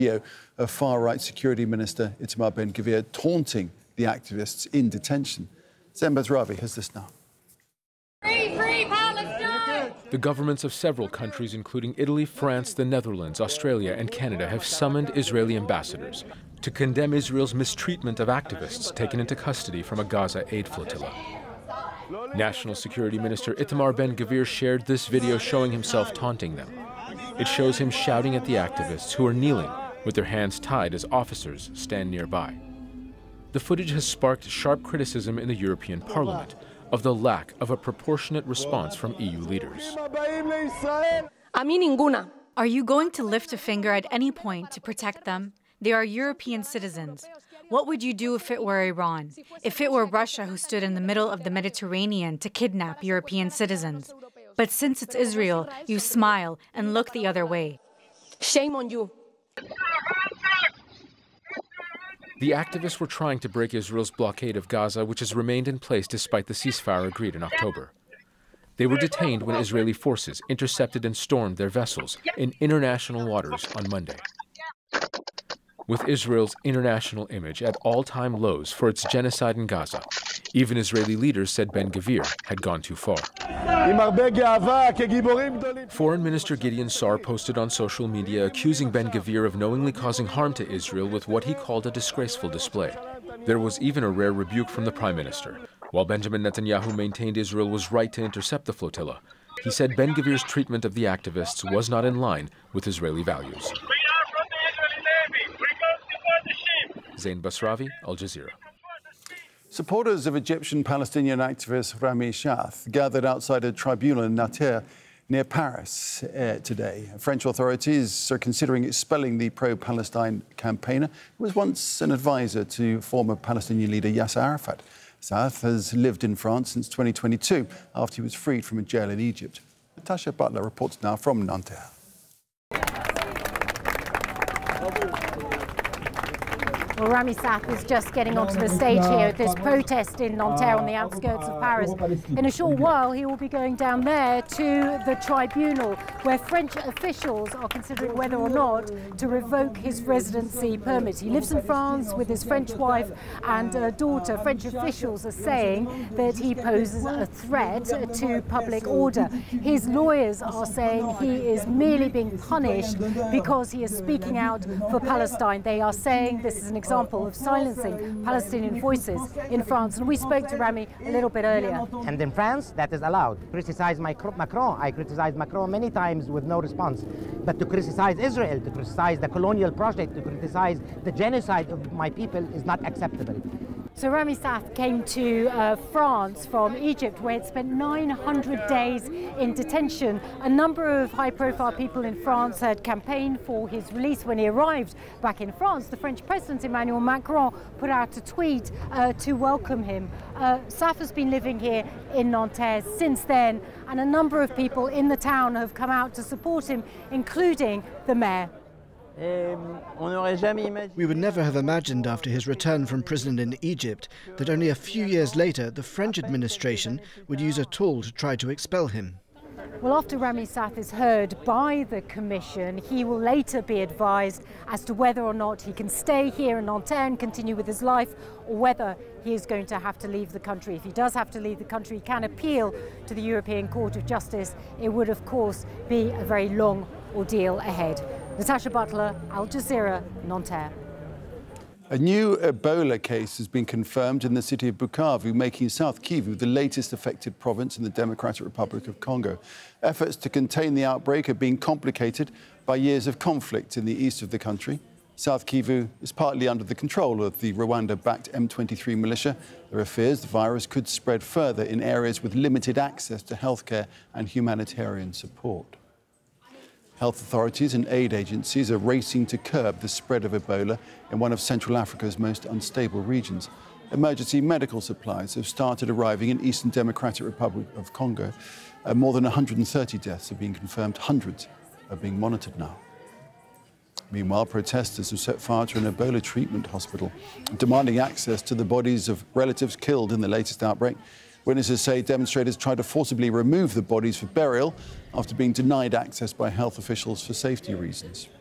Of far-right Security Minister Itamar Ben-Gvir taunting the activists in detention. Zain Basravi has this now. Free, free Palestine! The governments of several countries, including Italy, France, the Netherlands, Australia and Canada, have summoned Israeli ambassadors to condemn Israel's mistreatment of activists taken into custody from a Gaza aid flotilla. National Security Minister Itamar Ben-Gvir shared this video showing himself taunting them. It shows him shouting at the activists who are kneeling with their hands tied as officers stand nearby. The footage has sparked sharp criticism in the European Parliament of the lack of a proportionate response from EU leaders. Are you going to lift a finger at any point to protect them? They are European citizens. What would you do if it were Iran? If it were Russia who stood in the middle of the Mediterranean to kidnap European citizens? But since it's Israel, you smile and look the other way. Shame on you. The activists were trying to break Israel's blockade of Gaza, which has remained in place despite the ceasefire agreed in October. They were detained when Israeli forces intercepted and stormed their vessels in international waters on Monday. With Israel's international image at all-time lows for its genocide in Gaza, even Israeli leaders said Ben-Gvir had gone too far. Foreign Minister Gideon Sa'ar posted on social media accusing Ben-Gvir of knowingly causing harm to Israel with what he called a disgraceful display. There was even a rare rebuke from the Prime Minister. While Benjamin Netanyahu maintained Israel was right to intercept the flotilla, he said Ben-Gvir's treatment of the activists was not in line with Israeli values. Zain Basravi, Al Jazeera. Supporters of Egyptian-Palestinian activist Rami Shaath gathered outside a tribunal in Nanterre near Paris today. French authorities are considering expelling the pro-Palestine campaigner who was once an advisor to former Palestinian leader Yasser Arafat. Shaath has lived in France since 2022 after he was freed from a jail in Egypt. Natasha Butler reports now from Nanterre. Well, Rami Shaath is just getting onto the stage here at this protest in Nanterre on the outskirts of Paris. In a short while, he will be going down there to the tribunal where French officials are considering whether or not to revoke his residency permit. He lives in France with his French wife and daughter. French officials are saying that he poses a threat to public order. His lawyers are saying he is merely being punished because he is speaking out for Palestine. They are saying this is an example of silencing Palestinian voices in France. And we spoke to Rami a little bit earlier. And in France, that is allowed. Criticize Macron. I criticized Macron many times with no response. But to criticize Israel, to criticize the colonial project, to criticize the genocide of my people is not acceptable. So Rami Shaath came to France from Egypt, where he'd spent 900 days in detention. A number of high-profile people in France had campaigned for his release. When he arrived back in France, the French President Emmanuel Macron put out a tweet to welcome him. Shaath has been living here in Nanterre since then, and a number of people in the town have come out to support him, including the mayor. We would never have imagined after his return from prison in Egypt that only a few years later the French administration would use a tool to try to expel him. Well, after Rami Shaath is heard by the Commission, he will later be advised as to whether or not he can stay here in Nanterre and continue with his life, or whether he is going to have to leave the country. If he does have to leave the country, he can appeal to the European Court of Justice. It would, of course, be a very long ordeal ahead. Natasha Butler, Al Jazeera, Nanterre. A new Ebola case has been confirmed in the city of Bukavu, making South Kivu the latest affected province in the Democratic Republic of Congo. Efforts to contain the outbreak are being complicated by years of conflict in the east of the country. South Kivu is partly under the control of the Rwanda-backed M23 militia. There are fears the virus could spread further in areas with limited access to healthcare and humanitarian support. Health authorities and aid agencies are racing to curb the spread of Ebola in one of Central Africa's most unstable regions. Emergency medical supplies have started arriving in Eastern Democratic Republic of Congo. More than 130 deaths have been confirmed. Hundreds are being monitored now. Meanwhile, protesters have set fire to an Ebola treatment hospital, demanding access to the bodies of relatives killed in the latest outbreak. Witnesses say demonstrators tried to forcibly remove the bodies for burial after being denied access by health officials for safety reasons.